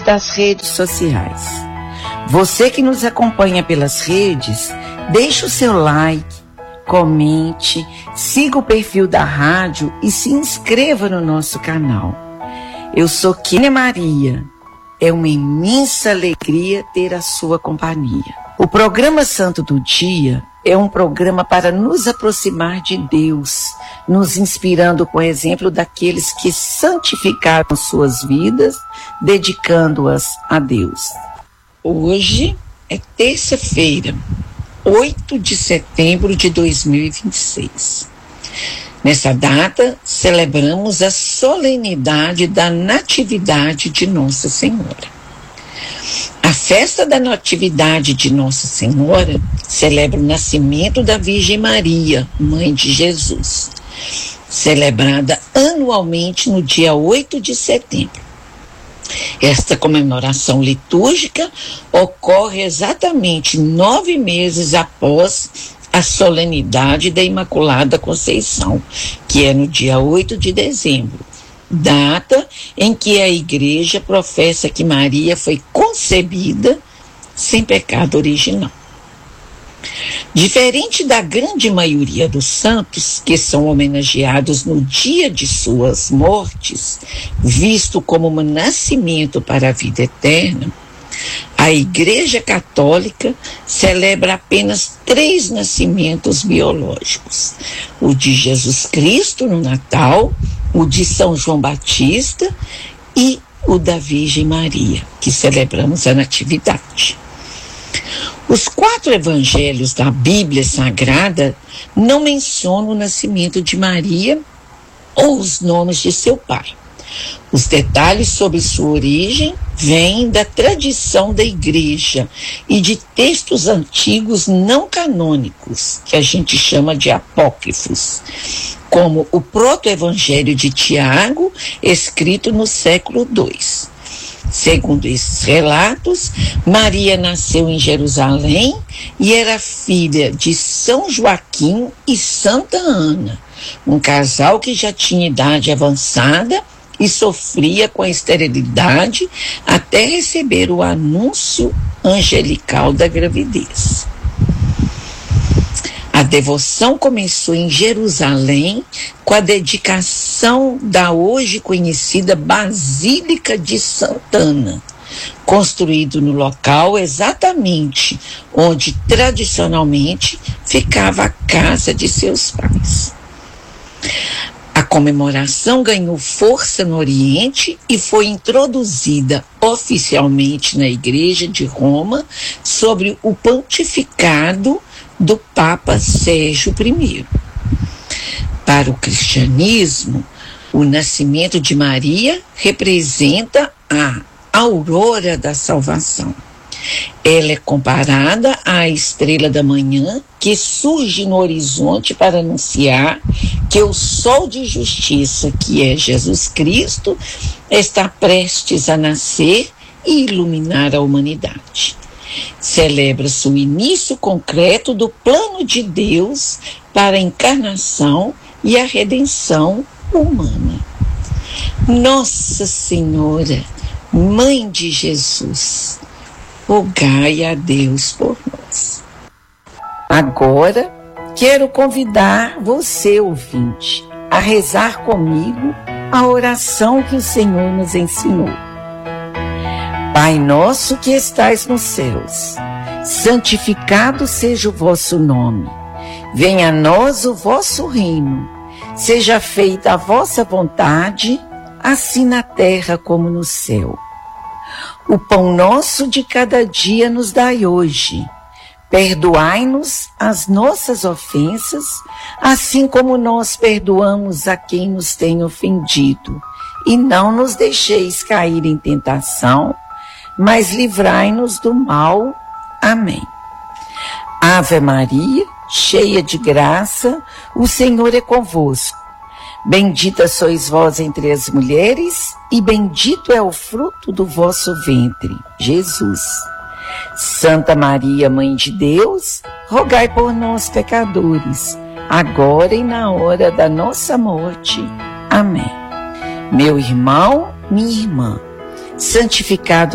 das redes sociais. Você que nos acompanha pelas redes, deixe o seu like, comente, siga o perfil da rádio e se inscreva no nosso canal. Eu sou Kênia Maria. É uma imensa alegria ter a sua companhia. O programa Santo do Dia é um programa para nos aproximar de Deus, nos inspirando com o exemplo daqueles que santificaram suas vidas, dedicando-as a Deus. Hoje é terça-feira, 8 de setembro de 2026. Nessa data, celebramos a solenidade da Natividade de Nossa Senhora. A festa da Natividade de Nossa Senhora celebra o nascimento da Virgem Maria, mãe de Jesus, celebrada anualmente no dia 8 de setembro. Esta comemoração litúrgica ocorre exatamente 9 meses após a solenidade da Imaculada Conceição, que é no dia 8 de dezembro, data em que a Igreja professa que Maria foi concebida sem pecado original. Diferente da grande maioria dos santos, que são homenageados no dia de suas mortes, visto como um nascimento para a vida eterna, a Igreja Católica celebra apenas 3 nascimentos biológicos: o de Jesus Cristo no Natal, o de São João Batista e o da Virgem Maria, que celebramos a Natividade. Os 4 evangelhos da Bíblia Sagrada não mencionam o nascimento de Maria ou os nomes de seu pai. Os detalhes sobre sua origem vêm da tradição da Igreja e de textos antigos não canônicos, que a gente chama de apócrifos, como o proto-evangelho de Tiago, escrito no século II. Segundo esses relatos, Maria nasceu em Jerusalém e era filha de São Joaquim e Santa Ana, um casal que já tinha idade avançada e sofria com a esterilidade até receber o anúncio angelical da gravidez. A devoção começou em Jerusalém com a dedicação da hoje conhecida Basílica de Santa Ana, construído no local exatamente onde tradicionalmente ficava a casa de seus pais. A comemoração ganhou força no Oriente e foi introduzida oficialmente na Igreja de Roma sob o pontificado do Papa Sérgio I. Para o cristianismo, o nascimento de Maria representa a aurora da salvação. Ela é comparada à estrela da manhã que surge no horizonte para anunciar que o sol de justiça, que é Jesus Cristo, está prestes a nascer e iluminar a humanidade. Celebra-se o início concreto do plano de Deus para a encarnação e a redenção humana. Nossa Senhora, Mãe de Jesus, rogai a Deus por nós. Agora, quero convidar você, ouvinte, a rezar comigo a oração que o Senhor nos ensinou. Pai nosso que estais nos céus, santificado seja o vosso nome. Venha a nós o vosso reino. Seja feita a vossa vontade, assim na terra como no céu. O pão nosso de cada dia nos dai hoje. Perdoai-nos as nossas ofensas, assim como nós perdoamos a quem nos tem ofendido. E não nos deixeis cair em tentação, mas livrai-nos do mal. Amém. Ave Maria, cheia de graça, o Senhor é convosco. Bendita sois vós entre as mulheres, e bendito é o fruto do vosso ventre, Jesus. Santa Maria, Mãe de Deus, rogai por nós, pecadores, agora e na hora da nossa morte. Amém. Meu irmão, minha irmã, santificado